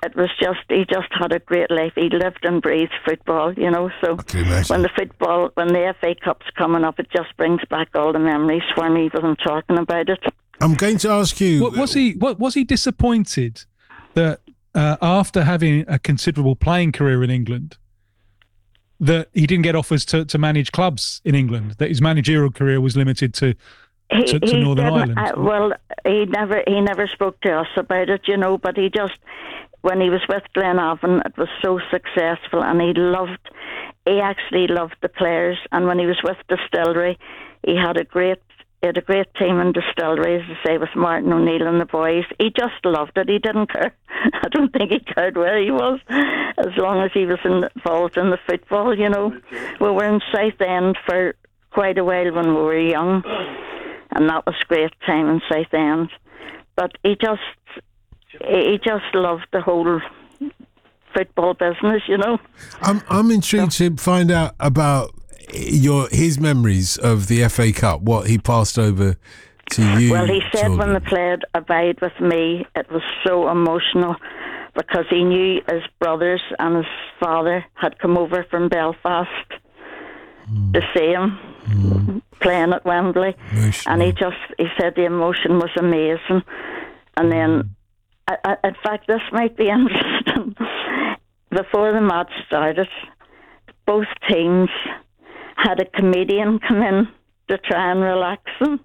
it was just, he just had a great life. He lived and breathed football, you know. So when the FA Cup's coming up, it just brings back all the memories for me even talking about it. I'm going to ask you, was he disappointed that after having a considerable playing career in England, that he didn't get offers to manage clubs in England, that his managerial career was limited to Northern Ireland? Well, he never spoke to us about it, you know, but he just, when he was with Glenavon, it was so successful, and he actually loved the players. And when he was with Distillery, he had a great team in Distillery, as I say, with Martin O'Neill and the boys. He just loved it. He didn't care. I don't think he cared where he was, as long as he was involved in the football, you know. We were in Southend for quite a while when we were young, and that was great time in Southend. But he just loved the whole football business, you know. I'm intrigued to find out about his memories of the FA Cup, what he passed over to you. Well, he said when they played Abide with me, it was so emotional because he knew his brothers and his father had come over from Belfast to see him playing at Wembley. And he said the emotion was amazing. And then, in fact, this might be interesting. Before the match started, both teams had a comedian come in to try and relax them.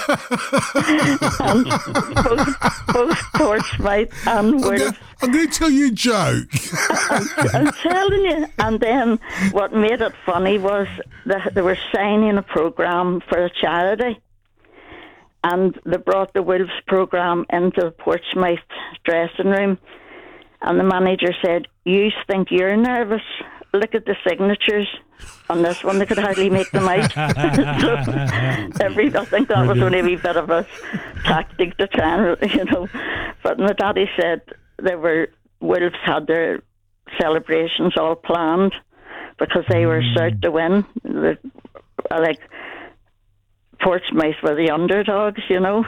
And both Portsmouth and Wolves. I'm going to tell you a joke. I'm telling you. And then what made it funny was they were signing a programme for a charity. And they brought the Wolves programme into the Portsmouth dressing room. And the manager said, "You think you're nervous? Look at the signatures on this one. They could hardly make them out." So I think that was only a wee bit of a tactic to try and, you know. But my daddy said Wolves had their celebrations all planned because they were certain to win. Like Portsmouth were the underdogs, you know.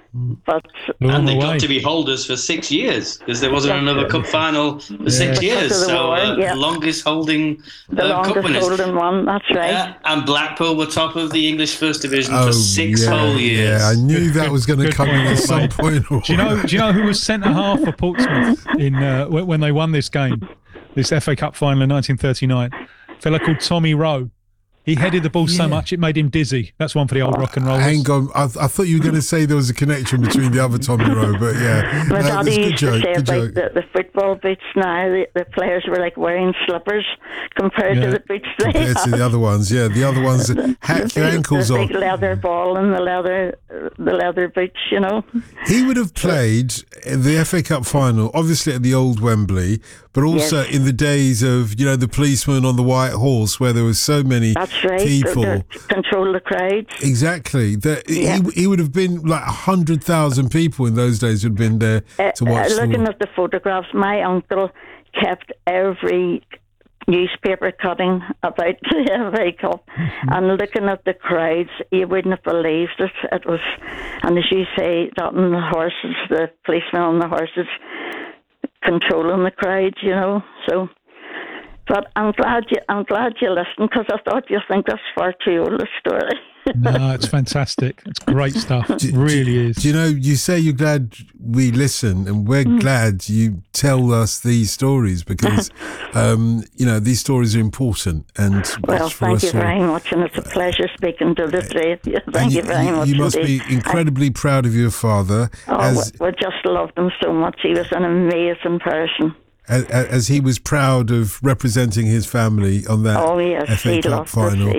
And they got to be holders for 6 years because there wasn't another cup final for 6 years. So longest holding cup winners. Holding one, that's right. Yeah, and Blackpool were top of the English First Division for 6 whole years. Yeah, I knew that was going to come in at some point. Do you know who was centre half for Portsmouth in when they won this game, this FA Cup final in 1939? A fella called Tommy Rowe. He headed the ball so much it made him dizzy. That's one for the old rock and rollers. Hang on, I thought you were going to say there was a connection between the other Tommy Rowe, but yeah. My daddy used to say about the football boots now, the players were like wearing slippers compared to the boots they compared to the other ones, yeah. The other ones hack your ankles off. The big leather ball and the leather boots, you know. He would have played the FA Cup final, obviously at the old Wembley, but also in the days of, you know, the policeman on the white horse where there was so many people. Control the crowds. Exactly. He would have been like 100,000 people in those days would have been there to watch. Looking at the photographs, my uncle kept every newspaper cutting about the FA Cup, and looking at the crowds, you wouldn't have believed it. It was, and as you say, that on the horses, the policemen on the horses, controlling the crowds, you know. So, but I'm glad you listened, because I thought you think that's far too old a story. No, it's fantastic. It's great stuff. It really is. Do you know, you say you're glad we listen, and we're glad you tell us these stories because, you know, these stories are important. And well, thank you very much, and it's a pleasure speaking to the three of you. Thank you very much. You must be incredibly proud of your father. We just loved him so much. He was an amazing person. As he was proud of representing his family on that FA Cup final.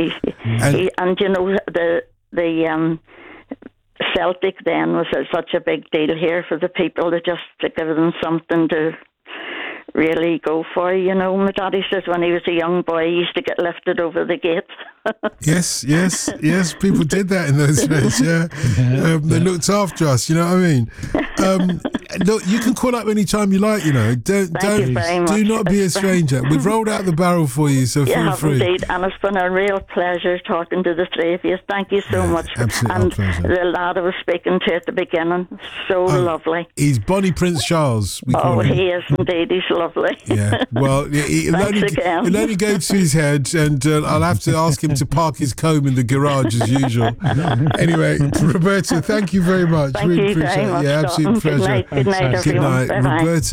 And you know, the Celtic then was such a big deal here for the people to give them something to really go for, you know. My daddy says when he was a young boy, he used to get lifted over the gate. Yes, people did that in those days, They looked after us, you know what I mean? Look, you can call up anytime you like. Do not be a stranger. We've rolled out the barrel for you, so feel free. Indeed, and it's been a real pleasure talking to the three of you. Thank you so much. Absolutely, and the lad I was speaking to at the beginning, so lovely. He's Bonnie Prince Charles. He is indeed. He's lovely. Yeah. Well, he'll only go to his head, and I'll have to ask him to park his comb in the garage as usual. Anyway, Roberta, thank you very much. Thank you very much. Absolute pleasure. Good night, everyone. Good night, Roberta.